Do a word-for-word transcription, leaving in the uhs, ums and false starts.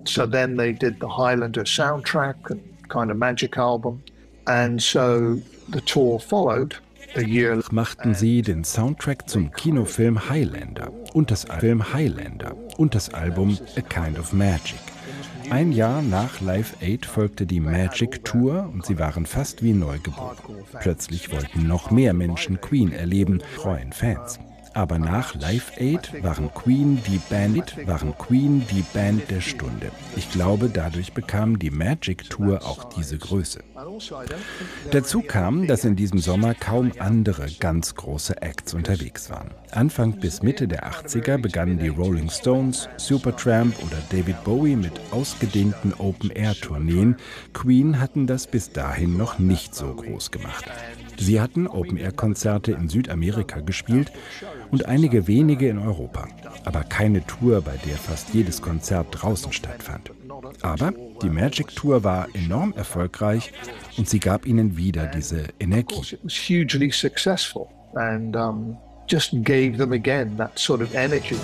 So then they did the Highlander soundtrack and kind of magic album. And so the tour followed. Machten sie den Soundtrack zum Kinofilm Highlander und das Film Highlander und das Album A Kind of Magic. Ein Jahr nach Live Aid folgte die Magic Tour und sie waren fast wie neugeboren. Plötzlich wollten noch mehr Menschen Queen erleben, treuen Fans. Aber nach Live Aid waren Queen die Band, waren Queen die Band der Stunde. Ich glaube, dadurch bekam die Magic Tour auch diese Größe. Dazu kam, dass in diesem Sommer kaum andere ganz große Acts unterwegs waren. Anfang bis Mitte der achtziger begannen die Rolling Stones, Supertramp oder David Bowie mit ausgedehnten Open-Air-Tourneen. Queen hatten das bis dahin noch nicht so groß gemacht. Sie hatten Open-Air-Konzerte in Südamerika gespielt und einige wenige in Europa. Aber keine Tour, bei der fast jedes Konzert draußen stattfand. Aber die Magic Tour war enorm erfolgreich und sie gab ihnen wieder diese Energie. Hugely successful and um, just gave them again that sort of energy.